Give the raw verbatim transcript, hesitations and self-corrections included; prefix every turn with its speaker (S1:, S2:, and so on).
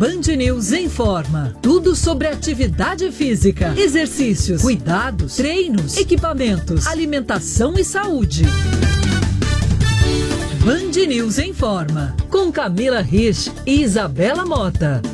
S1: Band News Informa. Tudo sobre atividade física, exercícios, cuidados, treinos, equipamentos, alimentação e saúde. Band News Informa. Com Camila Rich e Isabela Mota.